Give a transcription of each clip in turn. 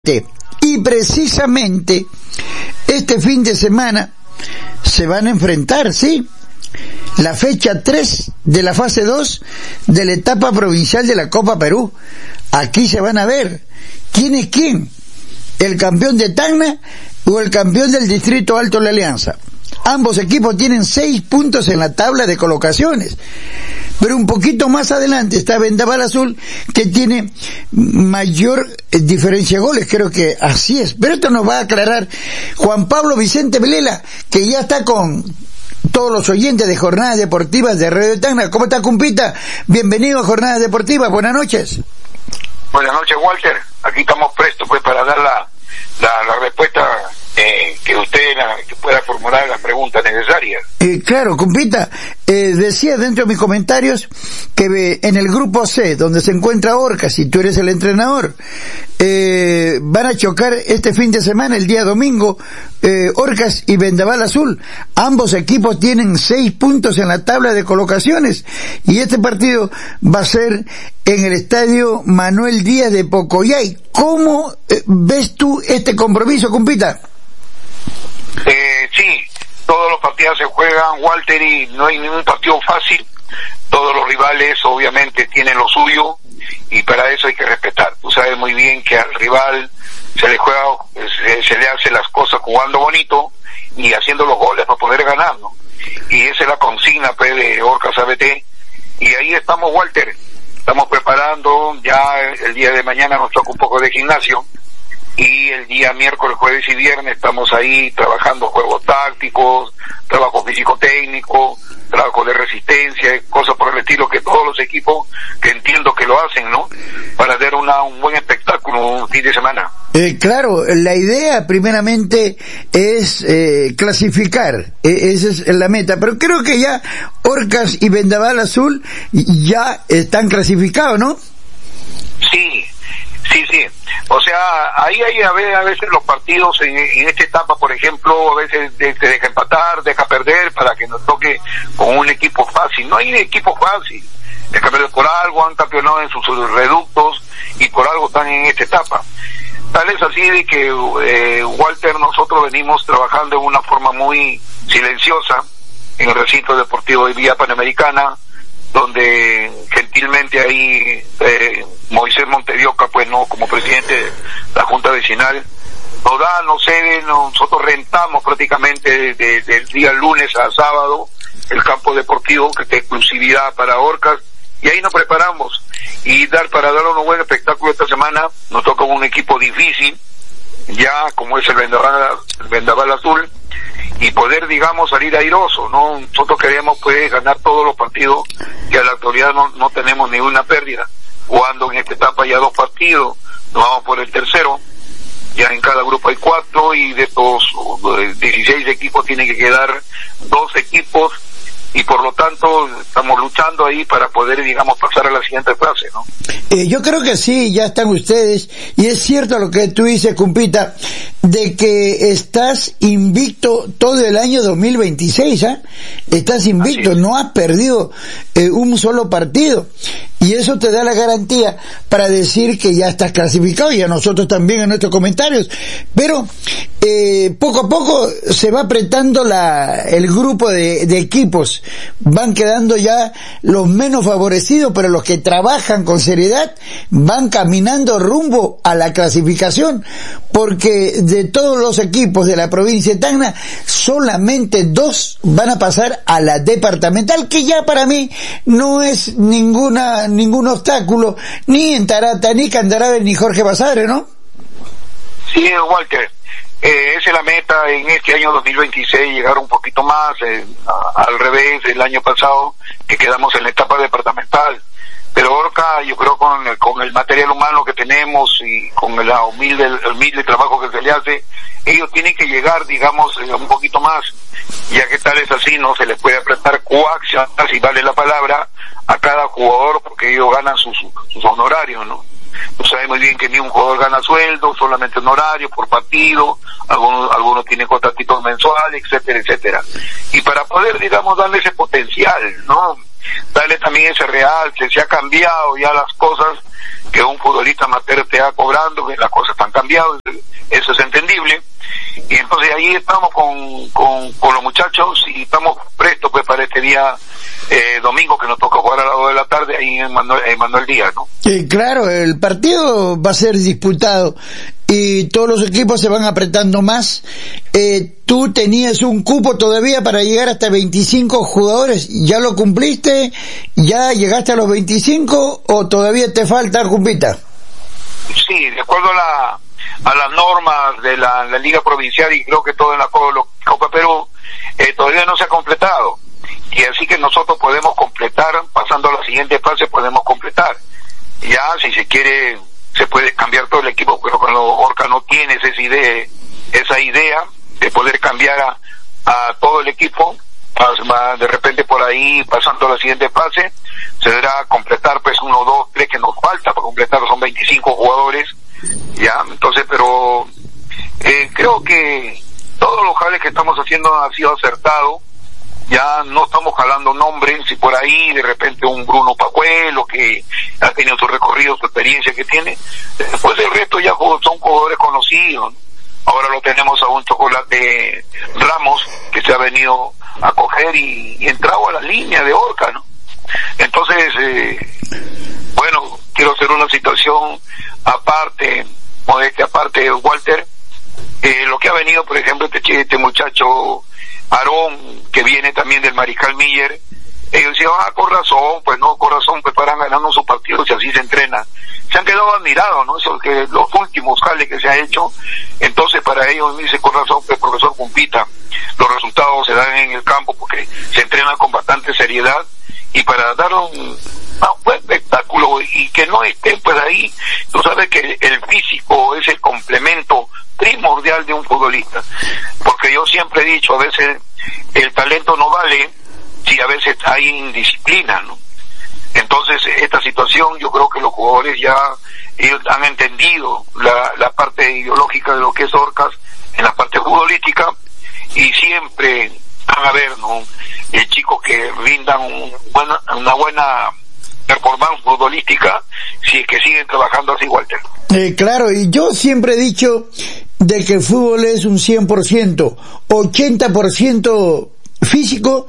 Y precisamente este fin de semana se van a enfrentar, ¿sí? La fecha 3 de la fase 2 de la etapa provincial de la Copa Perú. Aquí se van a ver quién es quién, el campeón de Tacna o el campeón del Distrito Alto de la Alianza. Ambos equipos tienen 6 puntos en la tabla de colocaciones, pero un poquito más adelante está Vendaval Azul, que tiene mayor diferencia de goles, creo que así es. Pero esto nos va a aclarar Juan Pablo Vicente Velela, que ya está con todos los oyentes de Jornadas Deportivas de Radio Tacna. ¿Cómo está, compita? Bienvenido a Jornadas Deportivas, buenas noches. Buenas noches, Walter. Aquí estamos prestos pues para dar la respuesta que usted que pueda formular las preguntas necesarias. Claro, compita, decía dentro de mis comentarios que en el grupo C, donde se encuentra Orcas, y tú eres el entrenador, van a chocar este fin de semana, el día domingo, Orcas y Vendaval Azul. Ambos equipos tienen 6 puntos en la tabla de colocaciones, y este partido va a ser en el estadio Manuel Díaz de Pocoyay. ¿Cómo ves tú este compromiso, compita? Sí, todos los partidos se juegan, Walter, y no hay ningún partido fácil. Todos los rivales obviamente tienen lo suyo y para eso hay que respetar. Tú sabes muy bien que al rival se le juega, se le hace las cosas jugando bonito y haciendo los goles para poder ganar, ¿no? Y esa es la consigna pues de Orcas ABT, y ahí estamos, Walter. Estamos preparando, ya el día de mañana nos toca un poco de gimnasio, y el día miércoles, jueves y viernes estamos ahí trabajando juegos tácticos, trabajo físico-técnico, trabajo de resistencia, cosas por el estilo que todos los equipos, que entiendo que lo hacen, ¿no? Para dar un buen espectáculo un fin de semana. Claro, la idea primeramente es clasificar, esa es la meta, pero creo que ya Orcas y Vendaval Azul ya están clasificados, ¿no? Sí. O sea, ahí hay a veces los partidos en esta etapa, por ejemplo, a veces deja empatar, deja perder para que nos toque con un equipo fácil. No hay equipo fácil. Deja perder por algo, han campeonado en sus reductos y por algo están en esta etapa. Tal es así de que, Walter, nosotros venimos trabajando de una forma muy silenciosa en el recinto deportivo de Villa Panamericana, donde gentilmente ahí Moisés Montedioca, pues no, como presidente de la Junta Vecinal, nos cede, nosotros rentamos prácticamente del día lunes a sábado el campo deportivo, que es de exclusividad para Orcas, y ahí nos preparamos y para dar un buen espectáculo esta semana. Nos toca un equipo difícil, ya como es el Vendaval Azul, y poder, digamos, salir airoso, ¿no? Nosotros queremos pues ganar todos los partidos, que a la actualidad no tenemos ninguna pérdida, jugando en esta etapa ya 2 partidos, nos vamos por el tercero, ya en cada grupo hay 4, y de estos 16 equipos tienen que quedar 2 equipos, y por lo tanto estamos luchando ahí para poder, digamos, pasar a la siguiente fase, ¿no? Yo creo que sí, ya están ustedes, y es cierto lo que tú dices, compita, de que estás invicto todo el año 2026, ¿ah? Estás invicto, no has perdido un solo partido, y eso te da la garantía para decir que ya estás clasificado, y a nosotros también en nuestros comentarios, pero poco a poco se va apretando el grupo de equipos, van quedando ya los menos favorecidos, pero los que trabajan con seriedad van caminando rumbo a la clasificación, porque de todos los equipos de la provincia de Tacna, solamente 2 van a pasar a la departamental, que ya para mí no es ningún obstáculo, ni en Tarata, ni Candarabe, ni Jorge Basadre, ¿no? Sí, Walter. Esa es la meta en este año 2026, llegar un poquito más, al revés del año pasado, que quedamos en la etapa departamental. Pero Orca, yo creo con el material humano que tenemos y con el humilde trabajo que se le hace, ellos tienen que llegar, digamos, un poquito más, ya que tal es así, no se les puede prestar coacción, si vale la palabra, a cada jugador, porque ellos ganan sus honorarios, ¿no? Tú sabes muy bien que ni un jugador gana sueldo, solamente honorario por partido, algunos tienen contratitos mensuales, etcétera. Y para poder, digamos, darle ese potencial, ¿no? Darle también ese real, que se ha cambiado ya las cosas, que un futbolista amateur te va cobrando, que las cosas están cambiando, eso es entendible. Y entonces ahí estamos con los muchachos y estamos prestos pues para este día domingo que nos toca jugar a las 2 de la tarde ahí en Manuel Díaz, ¿no? Claro, el partido va a ser disputado y todos los equipos se van apretando más. Tú tenías un cupo todavía para llegar hasta 25 jugadores, ¿ya lo cumpliste? ¿Ya llegaste a los 25 o todavía te falta, Cumpita? Sí, de acuerdo a las normas de la Liga Provincial y creo que todo en la Copa Perú, todavía no se ha completado. Y así que nosotros podemos completar, pasando a la siguiente fase podemos completar. Ya, si se quiere, se puede cambiar todo el equipo, pero cuando Orca no tiene esa idea de poder cambiar a todo el equipo, de repente por ahí, pasando a la siguiente fase, se deberá completar pues 1, 2, 3 que nos falta para completar, son 25 jugadores, ya, entonces, pero creo que todos los jales que estamos haciendo han sido acertados. Ya no estamos jalando nombres, si por ahí de repente un Bruno Pacuelo que ha tenido su recorrido, su experiencia que tiene, después el resto ya son jugadores conocidos. Ahora lo tenemos a un Chocolate Ramos que se ha venido a coger y entrado a la línea de Orca, ¿no? Entonces, bueno, quiero hacer una situación aparte, modestia aparte, Walter, lo que ha venido, por ejemplo, este muchacho Aarón, que viene también del Mariscal Miller, ellos decían, con razón, pues paran ganando sus partidos y así se entrena. Se han quedado admirados, ¿no? Eso que los últimos jales que se ha hecho, entonces para ellos me dice, con razón, pues profesor Cumpita, los resultados se dan en el campo porque se entrena con bastante seriedad y para dar un buen espectáculo y que no estén pues ahí, tú sabes que el físico es el complemento primordial de un futbolista, porque yo siempre he dicho, a veces el talento no vale si a veces hay indisciplina, ¿no? Entonces esta situación yo creo que los jugadores ya ellos han entendido la parte ideológica de lo que es Orcas en la parte futbolística y siempre van a ver, ¿no? Chicos que rindan una buena performance futbolística si es que siguen trabajando así, Walter. Claro, y yo siempre he dicho de que el fútbol es un 100%, 80% físico,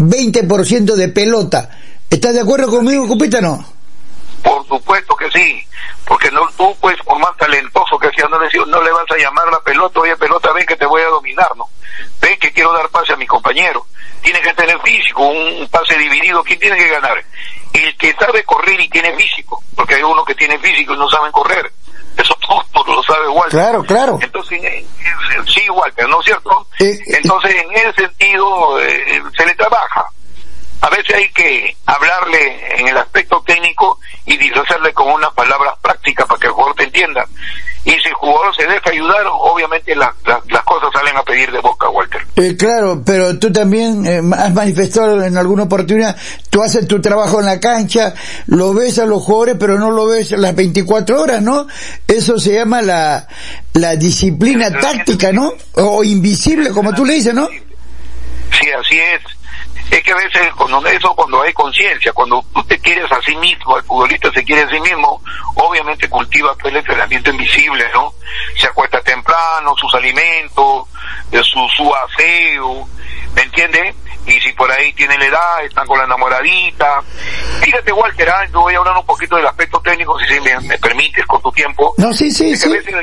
20% de pelota. ¿Estás de acuerdo conmigo, Cupita, no? Por supuesto que sí, porque no, tú pues por más talentoso que sea, no le vas a llamar la pelota, oye pelota, ven que te voy a dominar, ¿no? Ven que quiero dar pase a mi compañero. Tiene que tener físico, un pase dividido, ¿quién tiene que ganar? El que sabe correr y tiene físico, porque hay unos que tienen físico y no saben correr. Eso todo lo sabe Walter. Claro. Entonces, sí, Walter, ¿no es cierto? Entonces, en ese sentido, se le trabaja. A veces hay que hablarle en el aspecto técnico y disfrazarle con unas palabras prácticas para que el jugador te entienda. Y si el jugador se deja ayudar, obviamente las cosas salen a pedir de boca, Walter. Claro, pero tú también has manifestado en alguna oportunidad, tú haces tu trabajo en la cancha, lo ves a los jugadores, pero no lo ves las 24 horas, ¿no? Eso se llama la disciplina táctica, ¿no? O invisible, como tú le dices, ¿no? Sí, así es. Es que a veces cuando hay conciencia, cuando tú te quieres a sí mismo, el futbolista se quiere a sí mismo, obviamente cultiva el entrenamiento invisible, ¿no? Se acuesta temprano, sus alimentos, su aseo, ¿me entiendes? Y si por ahí tiene la edad, están con la enamoradita. Fíjate, Walter, yo voy a hablar un poquito del aspecto técnico, si me permites, con tu tiempo. No, sí. Sí.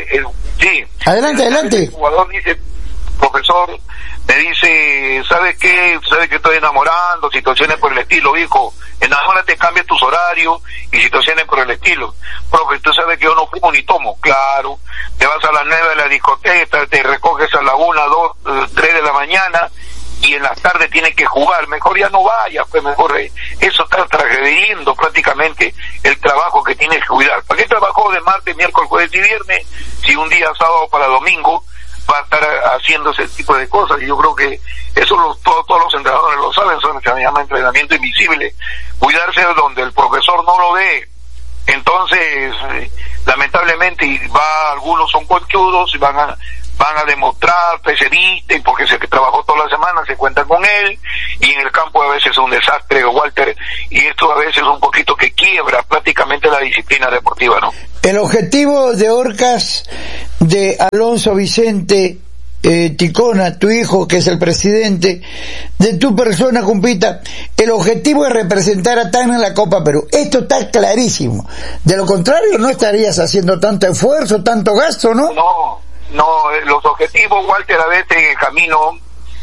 Adelante. El jugador dice, profesor, me dice, ¿sabe qué? ¿Sabe que estoy enamorando? Situaciones por el estilo, hijo. Enamórate, cambia tus horarios y situaciones por el estilo. Profe, tú sabes que yo no fumo ni tomo. Claro. Te vas a las 9 de la discoteca, te recoges a las 1, 2, 3 de la mañana y en la tarde tienes que jugar. Mejor ya no vayas, pues mejor. Eso está transgrediendo prácticamente el trabajo que tienes que cuidar. ¿Para qué trabajó de martes, miércoles, jueves y viernes si un día sábado para domingo va a estar haciendo ese tipo de cosas? Y yo creo que eso todos los entrenadores lo saben, eso se llama entrenamiento invisible, cuidarse donde el profesor no lo ve. Entonces lamentablemente algunos son conchudos y van van a demostrar, pues se visten, porque se trabajó toda la semana, se cuentan con él, y en el campo a veces es un desastre, Walter, y esto a veces un poquito que quiebra prácticamente la disciplina deportiva, ¿no? El objetivo de Orcas de Alonso Vicente Ticona, tu hijo, que es el presidente de tu persona, Cumpita, el objetivo es representar a Tacna en la Copa Perú. Esto está clarísimo. De lo contrario, no estarías haciendo tanto esfuerzo, tanto gasto, ¿no? No, los objetivos, Walter, a veces en el camino,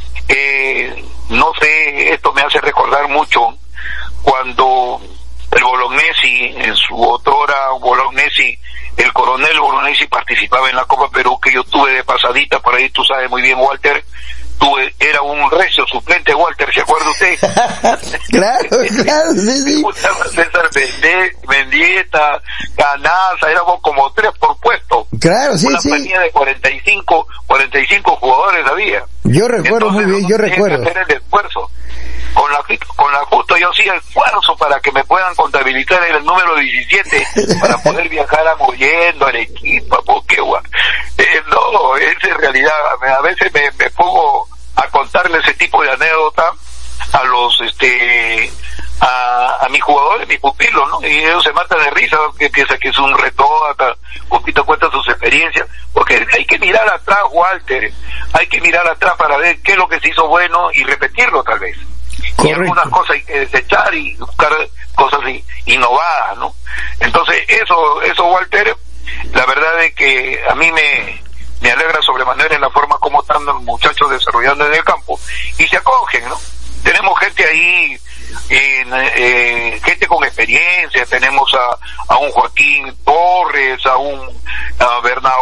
no sé, esto me hace recordar mucho cuando el Bolognesi, en su otrora Bolognesi, el coronel Bolognesi participaba en la Copa Perú, que yo tuve de pasadita por ahí, tú sabes muy bien, Walter, era un recio suplente, Walter, ¿se acuerda usted? Claro, sí. César Mendieta, Canaza, éramos como 3 por puesto. Claro, sí, una planilla de 45 jugadores había. Yo recuerdo. Entonces, muy bien, yo recuerdo. Hacer el esfuerzo. Con la justo yo hacía esfuerzo para que me puedan contabilizar el número 17 para poder viajar a Mollendo, Arequipa, porque no, es en realidad, a veces me pongo a contarle ese tipo de anécdota a los a mis jugadores, mis pupilos, ¿no? Y ellos se matan de risa, que piensa que es un reto, hasta Copito cuenta sus experiencias, porque hay que mirar atrás, Walter, hay que mirar atrás para ver qué es lo que se hizo bueno y repetirlo tal vez. Correcto. Y algunas cosas hay que desechar y buscar cosas innovadas, ¿no? Entonces eso Walter, la verdad es que a mí me alegra sobremanera en la forma como están los muchachos desarrollando en el campo y se acogen, ¿no? Tenemos gente ahí, gente con experiencia, tenemos a un Joaquín Torres, a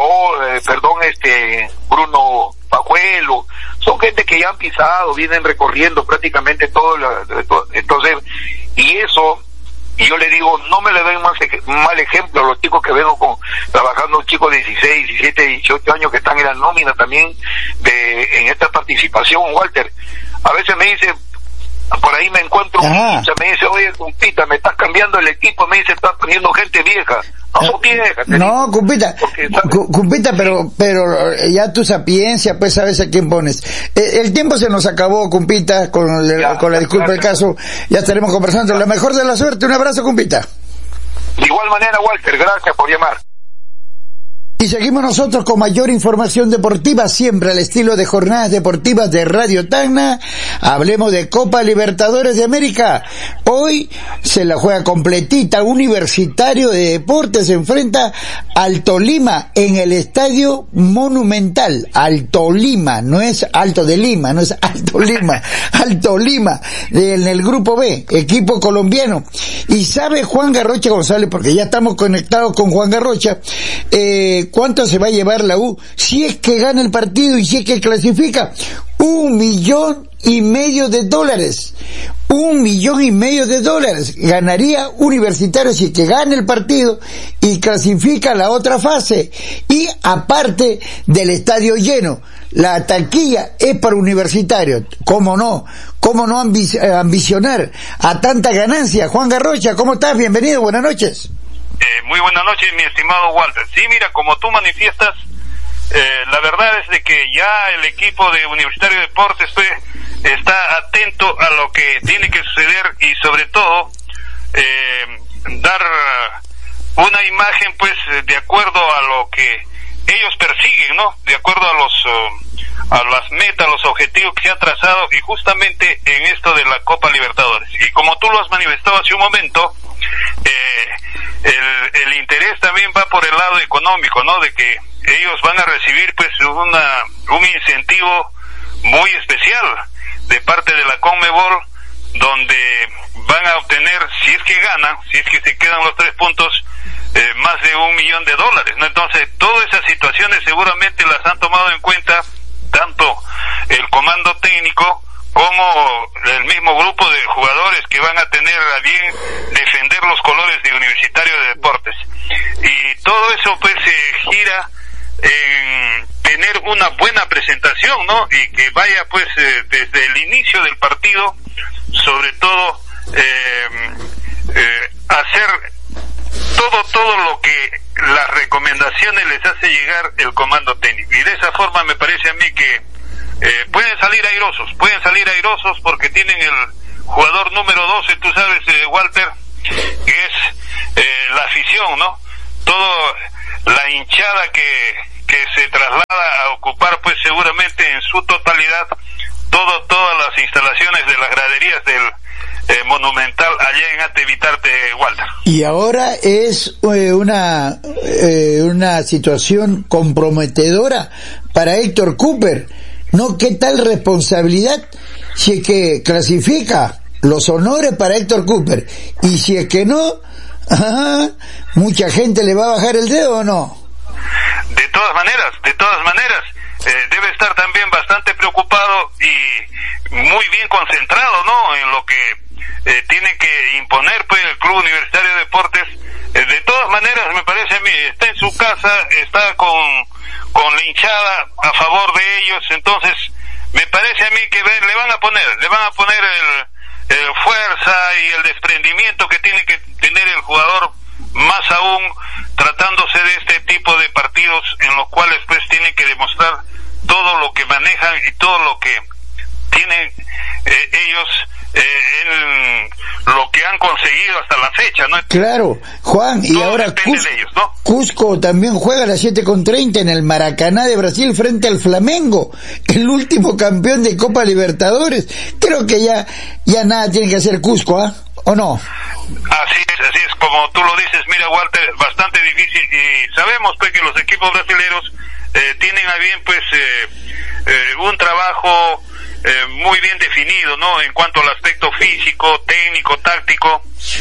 Bruno Pajuelo, son gente que ya han pisado, vienen recorriendo prácticamente todo, entonces, y yo le digo, no me le doy mal ejemplo a los chicos que vengo trabajando, chicos de 16, 17, 18 años que están en la nómina también en esta participación, Walter. A veces me dice, por ahí me encuentro un hincha, me dice, oye, Cumpita, me estás cambiando el equipo, me dice, estás poniendo gente vieja. No, vieja. No, Cumpita, pero ya tu sapiencia, pues sabes a quién pones. El tiempo se nos acabó, Cumpita, con la disculpa del caso, ya estaremos conversando. La mejor de la suerte, un abrazo, Cumpita. De igual manera, Walter, gracias por llamar. Y seguimos nosotros con mayor información deportiva, siempre al estilo de jornadas deportivas de Radio Tacna. Hablemos de Copa Libertadores de América. Hoy se la juega completita. Universitario de Deportes se enfrenta al Tolima en el Estadio Monumental. Al Tolima, no es Alto de Lima, no es Alto Lima, al Tolima, en el Grupo B, equipo colombiano. Y sabe Juan Garrocha González, porque ya estamos conectados con Juan Garrocha, ¿cuánto se va a llevar la U? Si es que gana el partido y si es que clasifica, $1,5 millones. $1,5 millones ganaría Universitario si es que gana el partido y clasifica a la otra fase. Y aparte del estadio lleno, la taquilla es para Universitario. ¿Cómo no ambicionar a tanta ganancia? Juan Garrocha, ¿cómo estás? Bienvenido, buenas noches. Muy buenas noches, mi estimado Walter. Sí, mira, como tú manifiestas, la verdad es de que ya el equipo de Universitario de Deportes está atento a lo que tiene que suceder y sobre todo dar una imagen pues de acuerdo a lo que ellos persiguen, ¿no? De acuerdo a las metas, los objetivos que se han trazado y justamente en esto de la Copa Libertadores. Y como tú lo has manifestado hace un momento, el interés también va por el lado económico, ¿no? De que ellos van a recibir pues un incentivo muy especial de parte de la CONMEBOL, donde van a obtener, si es que ganan, si es que se quedan los 3 puntos, más de $1 millón, ¿no? Entonces, todas esas situaciones seguramente las han tomado en cuenta tanto el comando técnico como el mismo grupo de jugadores que van a tener a bien defender los colores de Universitario de Deportes. Y todo eso pues se gira en tener una buena presentación, ¿no? Y que vaya pues desde el inicio del partido, sobre todo hacer todo lo que las recomendaciones les hace llegar el comando técnico, y de esa forma me parece a mí que pueden salir airosos porque tienen el jugador número 12, tú sabes, Walter, que es la afición, ¿no? Todo la hinchada que se traslada a ocupar pues seguramente en su totalidad todas las instalaciones de las graderías del Monumental allá en Atevitarte, Walter. Y ahora es una situación comprometedora para Héctor Cooper, ¿no? ¿Qué tal responsabilidad si es que clasifica? Los honores para Héctor Cooper, y si es que no, mucha gente le va a bajar el dedo, ¿o no? De todas maneras, debe estar también bastante preocupado y muy bien concentrado, ¿no? En lo que tiene que imponer pues el Club Universitario de Deportes. De todas maneras, me parece a mí, está en su casa, está con la hinchada a favor de ellos, entonces me parece a mí que le van a poner el fuerza y el desprendimiento que tiene que tener el jugador, más aún tratándose de este tipo de partidos en los cuales pues tienen que demostrar todo lo que manejan y todo lo que tienen ellos en lo que han conseguido hasta la fecha, ¿no? Claro, Juan, y todo ahora ellos, ¿no? Cusco también juega a las 7:30 en el Maracaná de Brasil frente al Flamengo, el último campeón de Copa Libertadores. Creo que ya nada tiene que hacer Cusco, ¿o no? Así es, como tú lo dices, mira, Walter, bastante difícil, y sabemos pues que los equipos brasileños tienen a bien pues un trabajo muy bien definido, ¿no? En cuanto al aspecto físico, técnico, táctico,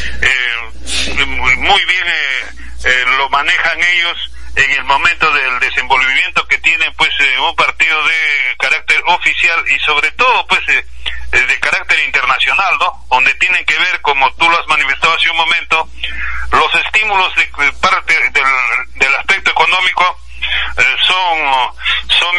muy bien lo manejan ellos en el momento del desenvolvimiento que tienen pues un partido de carácter oficial y sobre todo pues de carácter internacional, ¿no? Donde tienen que ver, como tú lo has manifestado hace un momento, los estímulos de parte del aspecto económico son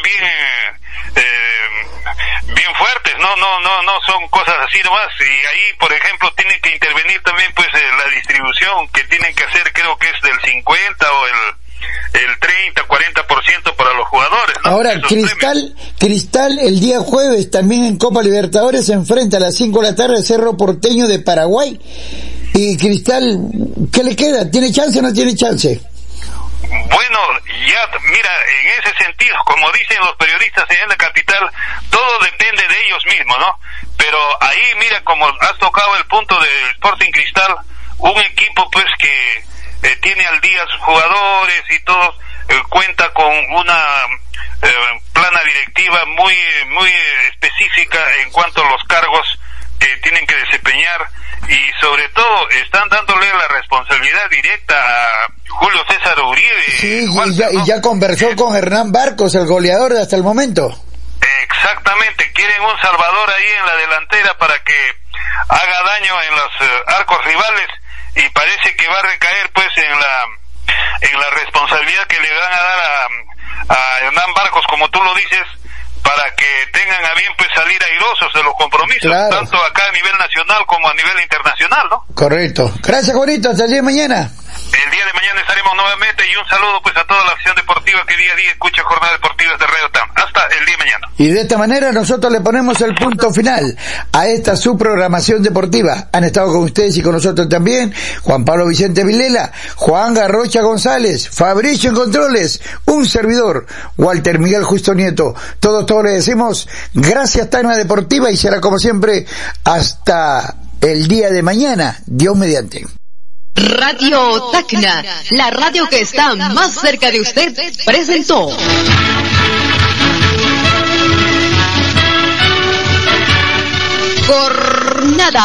bien fuertes, no son cosas así nomás, y ahí por ejemplo tienen que intervenir también pues la distribución que tienen que hacer, creo que es del 50 o el 30-40% para los jugadores, ¿no? Ahora Cristal el día jueves también en Copa Libertadores se enfrenta a las 5 de la tarde Cerro Porteño de Paraguay, y Cristal, ¿qué le queda? ¿Tiene chance o no tiene chance? Bueno, ya, mira, en ese sentido, como dicen los periodistas en la capital, todo depende de ellos mismos, ¿no? Pero ahí, mira, como has tocado el punto del Sporting Cristal, un equipo pues que tiene al día sus jugadores y todo, cuenta con una plana directiva muy específica en cuanto a los cargos que tienen que desempeñar, y sobre todo están dándole la responsabilidad directa a Julio César Uribe. Sí, y ya conversó con Hernán Barcos, el goleador de hasta el momento. Exactamente, quieren un salvador ahí en la delantera para que haga daño en los arcos rivales, y parece que va a recaer pues en la responsabilidad que le van a dar a Hernán Barcos, como tú lo dices, para que tengan a bien pues salir airosos de los compromisos, claro, tanto acá a nivel nacional como a nivel internacional, ¿no? Correcto. Gracias, Juanito, hasta el día de mañana. El día de mañana estaremos nuevamente, y un saludo pues a toda la acción deportiva que día a día escucha Jornadas Deportivas de Radio TAM. Hasta el día de mañana. Y de esta manera nosotros le ponemos el punto final a esta su programación deportiva. Han estado con ustedes y con nosotros también Juan Pablo Vicente Vilela, Juan Garrocha González, Fabricio en Controles, un servidor, Walter Miguel Justo Nieto. Todos le decimos gracias, Tacna Deportiva, y será como siempre hasta el día de mañana, Dios mediante. Radio Tacna, la radio que está más cerca de usted, presentó Jornada